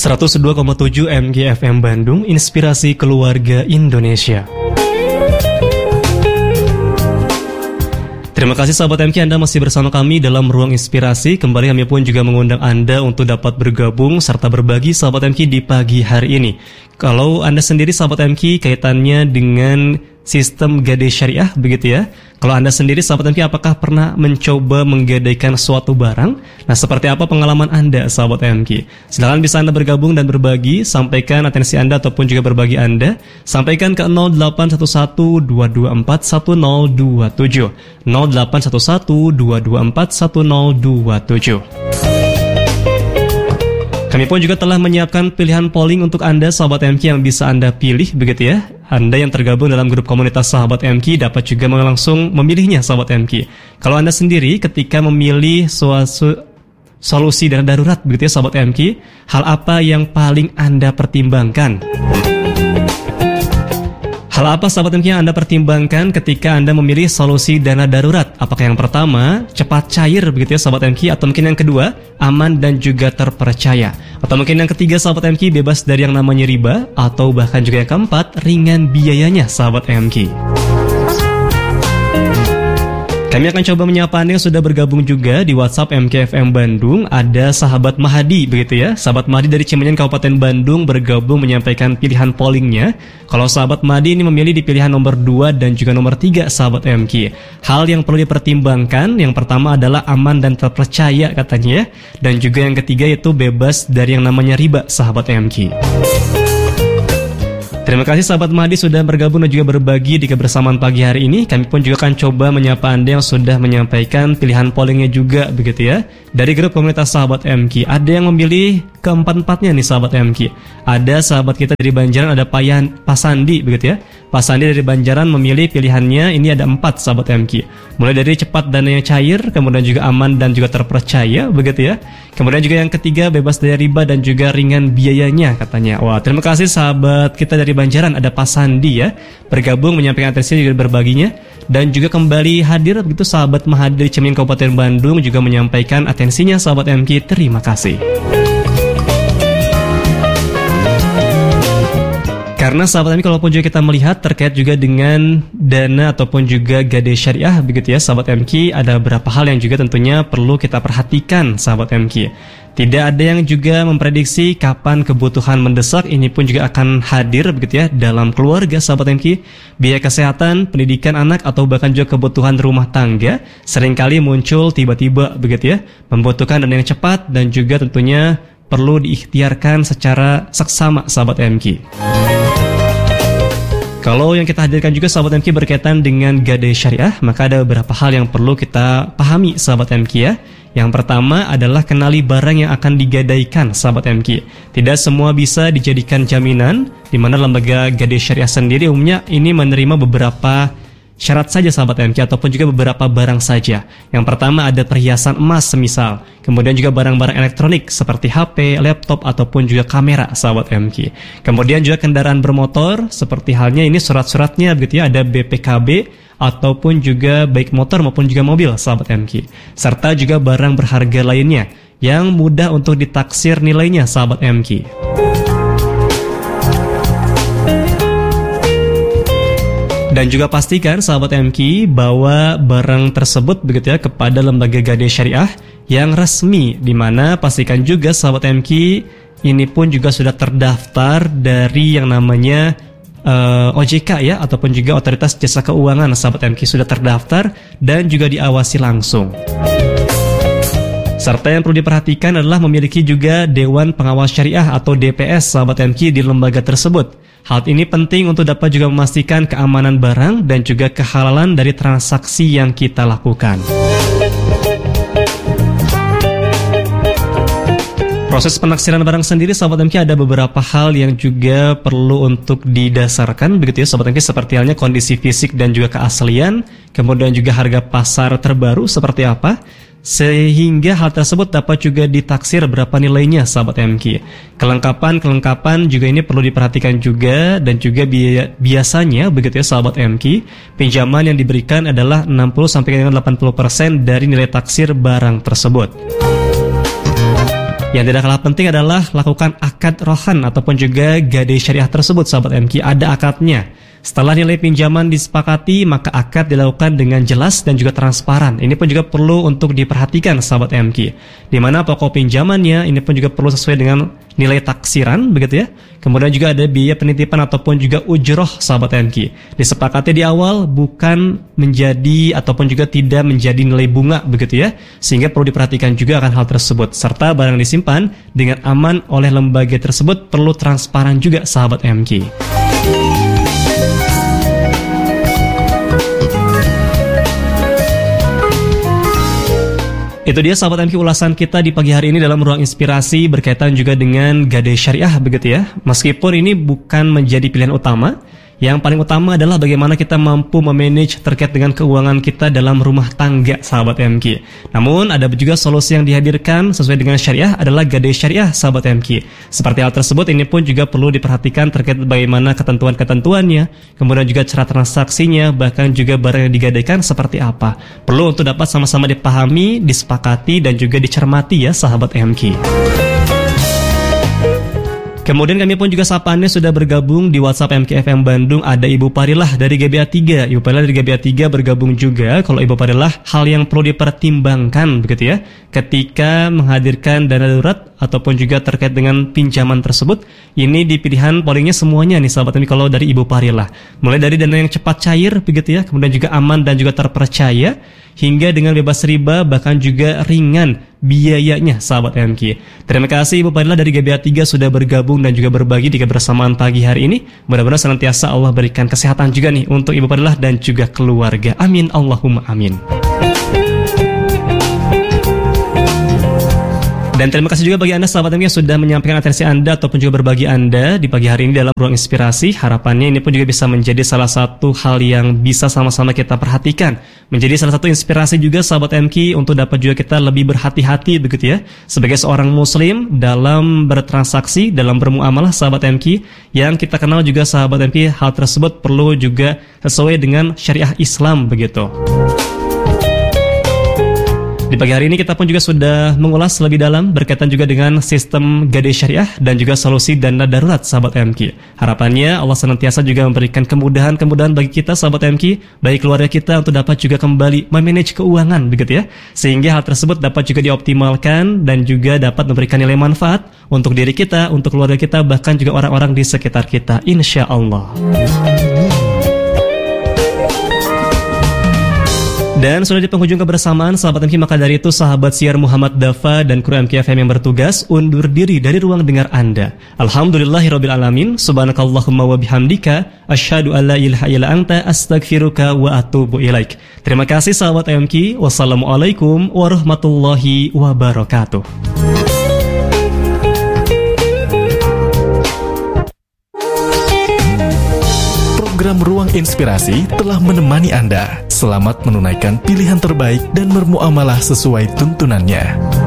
102,7 MGFM Bandung, Inspirasi Keluarga Indonesia. Terima kasih sahabat MK, Anda masih bersama kami dalam Ruang Inspirasi. Kembali kami pun juga mengundang Anda untuk dapat bergabung serta berbagi sahabat MK di pagi hari ini. Kalau Anda sendiri sahabat MK kaitannya dengan sistem gadai syariah begitu ya. Kalau Anda sendiri sahabat MK apakah pernah mencoba menggadaikan suatu barang? Nah, seperti apa pengalaman Anda sahabat MK? Silakan bisa Anda bergabung dan berbagi, sampaikan atensi Anda ataupun juga berbagi Anda. Sampaikan ke 0811-224-1027 0811-224-1027. Kami pun juga telah menyiapkan pilihan polling untuk Anda sahabat MK yang bisa Anda pilih begitu ya. Anda yang tergabung dalam grup komunitas sahabat MK dapat juga langsung memilihnya sahabat MK. Kalau Anda sendiri ketika memilih suatu solusi dana darurat begitu ya sahabat MK, hal apa yang paling Anda pertimbangkan? Hal apa sahabat MK yang Anda pertimbangkan ketika Anda memilih solusi dana darurat? Apakah yang pertama, cepat cair begitu ya sahabat MK, atau mungkin yang kedua, aman dan juga terpercaya, atau mungkin yang ketiga sahabat MK, bebas dari yang namanya riba, atau bahkan juga yang keempat, ringan biayanya sahabat MK. Kami akan coba menyapa Anda yang sudah bergabung juga di WhatsApp MKFM Bandung. Ada sahabat Mahadi begitu ya. Sahabat Mahadi dari Cimenyan Kabupaten Bandung bergabung menyampaikan pilihan pollingnya. Kalau sahabat Mahadi ini memilih di pilihan nomor 2 dan juga nomor 3 sahabat MK. Hal yang perlu dipertimbangkan yang pertama adalah aman dan terpercaya katanya ya. Dan juga yang ketiga yaitu bebas dari yang namanya riba sahabat MK. Terima kasih sahabat Mahdi sudah bergabung dan juga berbagi di kebersamaan pagi hari ini. Kami pun juga akan coba menyapa Anda yang sudah menyampaikan pilihan pollingnya juga begitu ya. Dari grup komunitas sahabat MK, ada yang memilih keempat-empatnya nih sahabat MK. Ada sahabat kita dari Banjaran, ada Pak Sandi begitu ya. Pak Sandi dari Banjaran memilih pilihannya, ini ada 4 sahabat MK. Mulai dari cepat dana yang cair, kemudian juga aman dan juga terpercaya begitu ya. Kemudian juga yang ketiga bebas dari riba dan juga ringan biayanya katanya. Wah, terima kasih sahabat kita dari Banjaran, ada Pak Sandi ya, bergabung menyampaikan atensi juga berbaginya. Dan juga kembali hadir begitu sahabat Mahadi dari Cimenyan Kabupaten Bandung juga menyampaikan atensinya sahabat MK. Terima kasih. Karena sahabat MK kalaupun juga kita melihat terkait juga dengan dana ataupun juga gadai syariah begitu ya sahabat MK, ada beberapa hal yang juga tentunya perlu kita perhatikan sahabat MK. Tidak ada yang juga memprediksi kapan kebutuhan mendesak ini pun juga akan hadir begitu ya dalam keluarga sahabat MK. Biaya kesehatan, pendidikan anak atau bahkan juga kebutuhan rumah tangga seringkali muncul tiba-tiba begitu ya, membutuhkan dana yang cepat dan juga tentunya perlu diikhtiarkan secara seksama sahabat MK. Kalau yang kita hadirkan juga sahabat MK berkaitan dengan gadai syariah, maka ada beberapa hal yang perlu kita pahami sahabat MK ya. Yang pertama adalah kenali barang yang akan digadaikan sahabat MK. Tidak semua bisa dijadikan jaminan, di mana lembaga gadai syariah sendiri umumnya ini menerima beberapa syarat saja sahabat MK ataupun juga beberapa barang saja. Yang pertama ada perhiasan emas semisal, kemudian juga barang-barang elektronik seperti HP, laptop ataupun juga kamera sahabat MK. Kemudian juga kendaraan bermotor seperti halnya ini surat-suratnya begitu ya, ada BPKB ataupun juga baik motor maupun juga mobil sahabat MK. Serta juga barang berharga lainnya yang mudah untuk ditaksir nilainya sahabat MK. Dan juga pastikan sahabat MK bahwa barang tersebut begitu ya kepada lembaga gadai syariah yang resmi, di mana pastikan juga sahabat MK ini pun juga sudah terdaftar dari yang namanya OJK ya ataupun juga Otoritas Jasa Keuangan sahabat MK sudah terdaftar dan juga diawasi langsung. Serta yang perlu diperhatikan adalah memiliki juga Dewan Pengawas Syariah atau DPS sahabat MK di lembaga tersebut. Hal ini penting untuk dapat juga memastikan keamanan barang dan juga kehalalan dari transaksi yang kita lakukan. Proses penaksiran barang sendiri sahabat MK ada beberapa hal yang juga perlu untuk didasarkan begitu ya sahabat MK, seperti halnya kondisi fisik dan juga keaslian, kemudian juga harga pasar terbaru seperti apa, sehingga hal tersebut dapat juga ditaksir berapa nilainya sahabat MK. Kelengkapan juga ini perlu diperhatikan juga, dan juga biasanya begitu ya sahabat MK, pinjaman yang diberikan adalah 60-80% dari nilai taksir barang tersebut. Yang tidak kalah penting adalah lakukan akad rohan ataupun juga gadai syariah tersebut, sahabat MQ. Ada akadnya. Setelah nilai pinjaman disepakati, maka akad dilakukan dengan jelas dan juga transparan. Ini pun juga perlu untuk diperhatikan, sahabat MQ. Di mana pokok pinjamannya ini pun juga perlu sesuai dengan nilai taksiran, begitu ya. Kemudian juga ada biaya penitipan ataupun juga ujroh, sahabat MQ. Disepakati di awal bukan menjadi ataupun juga tidak menjadi nilai bunga, begitu ya. Sehingga perlu diperhatikan juga akan hal tersebut. Serta barang disimpan dengan aman oleh lembaga tersebut perlu transparan juga, sahabat MQ. Itu dia sahabat MQ ulasan kita di pagi hari ini dalam ruang inspirasi berkaitan juga dengan gadai syariah, begitu ya. Meskipun ini bukan menjadi pilihan utama, yang paling utama adalah bagaimana kita mampu memanage terkait dengan keuangan kita dalam rumah tangga, sahabat MQ. Namun ada juga solusi yang dihadirkan sesuai dengan syariah adalah gadai syariah, sahabat MQ. Seperti hal tersebut ini pun juga perlu diperhatikan terkait bagaimana ketentuan-ketentuannya, kemudian juga cara transaksinya, bahkan juga barang yang digadaikan seperti apa. Perlu untuk dapat sama-sama dipahami, disepakati dan juga dicermati ya, sahabat MQ. Kemudian kami pun juga sapaannya sudah bergabung di WhatsApp MKFM Bandung. Ada Ibu Parilah dari GBA 3. Ibu Parilah dari GBA 3 bergabung juga. Kalau Ibu Parilah, hal yang perlu dipertimbangkan begitu ya, ketika menghadirkan dana darurat ataupun juga terkait dengan pinjaman tersebut. Ini di pilihan pollingnya semuanya nih, sahabat kami, kalau dari Ibu Parilah. Mulai dari dana yang cepat cair begitu ya, kemudian juga aman dan juga terpercaya, hingga dengan bebas riba, bahkan juga ringan biayanya, sahabat MQ. Terima kasih Ibu Parilah dari GBA 3 sudah bergabung dan juga berbagi di kebersamaan pagi hari ini. Mudah-mudahan senantiasa Allah berikan kesehatan juga nih untuk Ibu Parilah dan juga keluarga. Amin, Allahumma amin. Dan terima kasih juga bagi Anda sahabat MQ yang sudah menyampaikan atensi Anda ataupun juga berbagi Anda di pagi hari ini dalam ruang inspirasi. Harapannya ini pun juga bisa menjadi salah satu hal yang bisa sama-sama kita perhatikan. Menjadi salah satu inspirasi juga sahabat MQ untuk dapat juga kita lebih berhati-hati begitu ya. Sebagai seorang muslim dalam bertransaksi, dalam bermuamalah, sahabat MQ, yang kita kenal juga sahabat MQ, hal tersebut perlu juga sesuai dengan syariah Islam begitu. Di pagi hari ini kita pun juga sudah mengulas lebih dalam berkaitan juga dengan sistem gadai syariah dan juga solusi dana darurat, sahabat MQ. Harapannya Allah senantiasa juga memberikan kemudahan-kemudahan bagi kita, sahabat MQ, bagi keluarga kita untuk dapat juga kembali memanage keuangan begitu ya, sehingga hal tersebut dapat juga dioptimalkan dan juga dapat memberikan nilai manfaat untuk diri kita, untuk keluarga kita, bahkan juga orang-orang di sekitar kita, insya Allah. Dan sudah di penghujung kebersamaan sahabat MQ, maka dari itu sahabat siar Muhammad Dafa dan kru MKFM yang bertugas undur diri dari ruang dengar Anda. Alhamdulillahirabbil alamin, subhanakallahumma wa bihamdika asyhadu alla ilaha illa anta astaghfiruka wa atubu ilaik. Terima kasih sahabat MQ. Wassalamualaikum warahmatullahi wabarakatuh. Program Ruang Inspirasi telah menemani Anda. Selamat menunaikan pilihan terbaik dan bermuamalah sesuai tuntunannya.